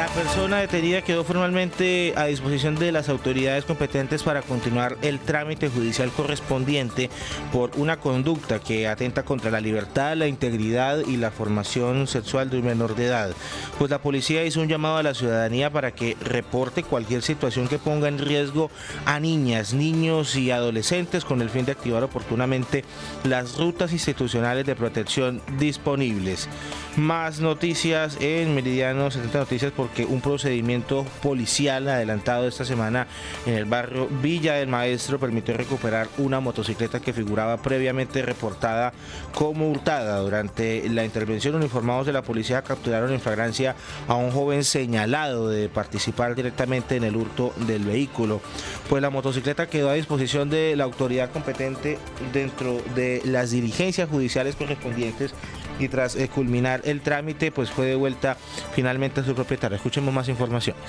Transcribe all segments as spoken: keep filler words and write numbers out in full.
La persona detenida quedó formalmente a disposición de las autoridades competentes para continuar el trámite judicial correspondiente por una conducta que atenta contra la libertad, la integridad y la formación sexual de un menor de edad. Pues la policía hizo un llamado a la ciudadanía para que reporte cualquier situación que ponga en riesgo a niñas, niños y adolescentes con el fin de activar oportunamente las rutas institucionales de protección disponibles. Más noticias en Meridiano setenta Noticias, porque un procedimiento policial adelantado esta semana en el barrio Villa del Maestro permitió recuperar una motocicleta que figuraba previamente reportada como hurtada. Durante la intervención, uniformados de la policía capturaron en flagrancia a un joven señalado de participar directamente en el hurto del vehículo. Pues la motocicleta quedó a disposición de la autoridad competente dentro de las diligencias judiciales correspondientes y tras eh, culminar el trámite, pues fue devuelta finalmente a su propietario. Escuchemos más informaciones.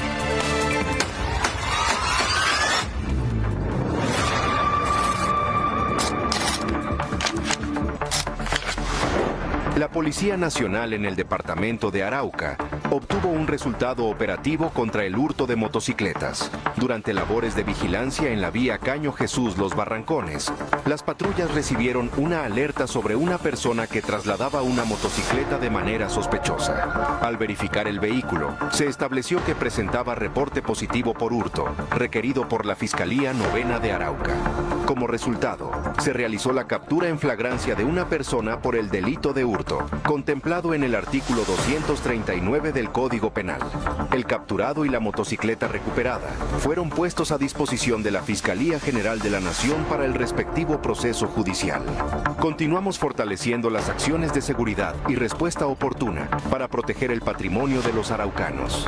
La Policía Nacional en el departamento de Arauca obtuvo un resultado operativo contra el hurto de motocicletas. Durante labores de vigilancia en la vía Caño Jesús Los Barrancones, las patrullas recibieron una alerta sobre una persona que trasladaba una motocicleta de manera sospechosa. Al verificar el vehículo, se estableció que presentaba reporte positivo por hurto, requerido por la Fiscalía Novena de Arauca. Como resultado, se realizó la captura en flagrancia de una persona por el delito de hurto, contemplado en el artículo doscientos treinta y nueve del Código Penal. El capturado y la motocicleta recuperada fueron puestos a disposición de la Fiscalía General de la Nación para el respectivo proceso judicial. Continuamos fortaleciendo las acciones de seguridad y respuesta oportuna para proteger el patrimonio de los araucanos.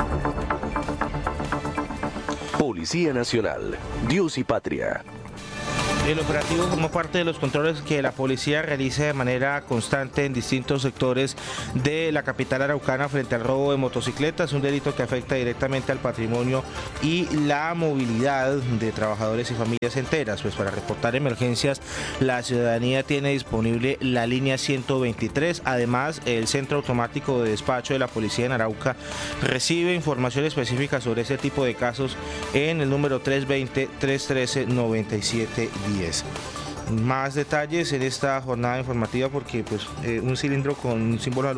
Policía Nacional, Dios y Patria. El operativo formó parte de los controles que la policía realiza de manera constante en distintos sectores de la capital araucana frente al robo de motocicletas, un delito que afecta directamente al patrimonio y la movilidad de trabajadores y familias enteras. Pues para reportar emergencias, la ciudadanía tiene disponible la línea ciento veintitrés. Además, el Centro Automático de Despacho de la Policía en Arauca recibe información específica sobre este tipo de casos en el número tres veinte, tres trece, noventa y siete diez. Más detalles en esta jornada informativa, porque pues eh, un cilindro con un símbolo